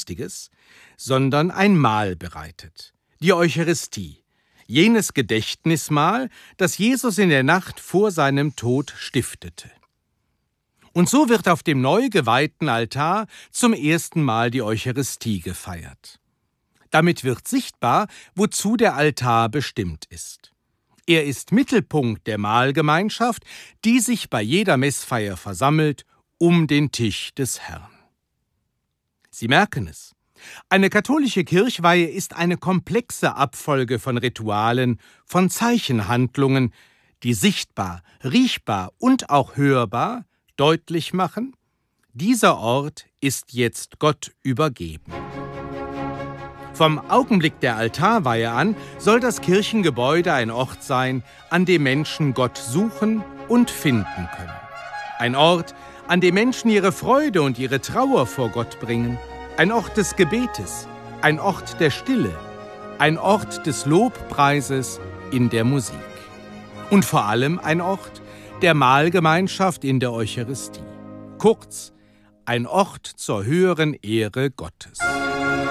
Sonstiges, sondern ein Mahl bereitet, die Eucharistie, jenes Gedächtnismahl, das Jesus in der Nacht vor seinem Tod stiftete. Und so wird auf dem neu geweihten Altar zum ersten Mal die Eucharistie gefeiert. Damit wird sichtbar, wozu der Altar bestimmt ist. Er ist Mittelpunkt der Mahlgemeinschaft, die sich bei jeder Messfeier versammelt, um den Tisch des Herrn. Sie merken es. Eine katholische Kirchweihe ist eine komplexe Abfolge von Ritualen, von Zeichenhandlungen, die sichtbar, riechbar und auch hörbar deutlich machen, dieser Ort ist jetzt Gott übergeben. Vom Augenblick der Altarweihe an soll das Kirchengebäude ein Ort sein, an dem Menschen Gott suchen und finden können. Ein Ort, an dem Menschen ihre Freude und ihre Trauer vor Gott bringen. Ein Ort des Gebetes, ein Ort der Stille, ein Ort des Lobpreises in der Musik. Und vor allem ein Ort der Mahlgemeinschaft in der Eucharistie. Kurz, ein Ort zur höheren Ehre Gottes.